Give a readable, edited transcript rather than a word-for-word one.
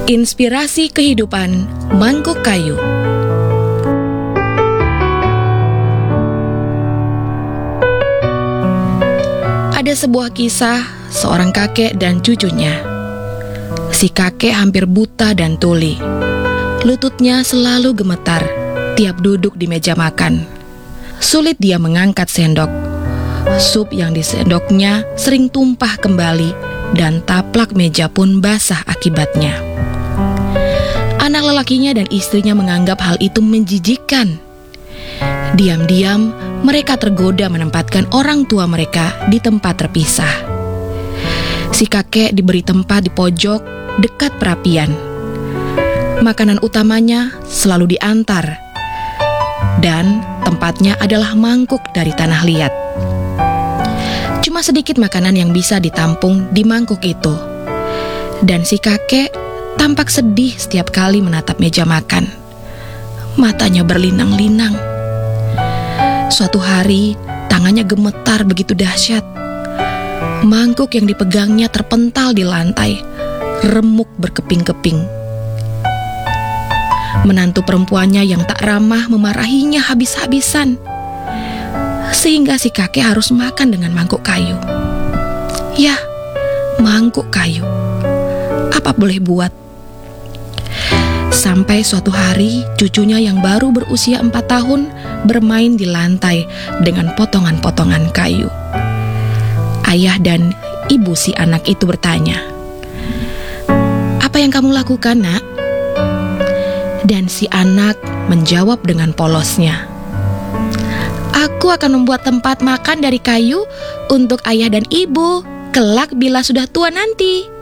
Inspirasi kehidupan Mangkuk Kayu. Ada sebuah kisah seorang kakek dan cucunya. Si kakek hampir buta dan tuli. Lututnya selalu gemetar tiap duduk di meja makan. Sulit dia mengangkat sendok. Sup yang disendoknya sering tumpah kembali dan taplak meja pun basah akibatnya. Anak lelakinya dan istrinya menganggap hal itu menjijikkan. Diam-diam mereka tergoda menempatkan orang tua mereka di tempat terpisah. Si kakek diberi tempat di pojok dekat perapian. Makanan utamanya selalu diantar, dan tempatnya adalah mangkuk dari tanah liat. Cuma sedikit makanan yang bisa ditampung di mangkuk itu. Dan si kakek tampak sedih setiap kali menatap meja makan. Matanya berlinang-linang. Suatu hari, tangannya gemetar begitu dahsyat. Mangkuk yang dipegangnya terpental di lantai, remuk berkeping-keping. Menantu perempuannya yang tak ramah memarahinya habis-habisan, sehingga si kakek harus makan dengan mangkuk kayu. Ya, mangkuk kayu. Apa boleh buat? Sampai suatu hari, cucunya yang baru berusia 4 tahun bermain di lantai dengan potongan-potongan kayu. Ayah dan ibu si anak itu bertanya, "Apa yang kamu lakukan, Nak?" Dan si anak menjawab dengan polosnya, "Aku akan membuat tempat makan dari kayu untuk ayah dan ibu kelak bila sudah tua nanti."